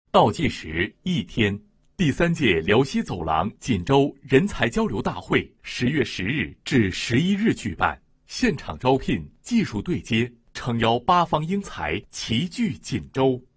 倒计时1天，第3届辽西走廊锦州人才交流大会10月10日至11日举办，现场招聘，技术对接，诚邀8方英才齐聚锦州。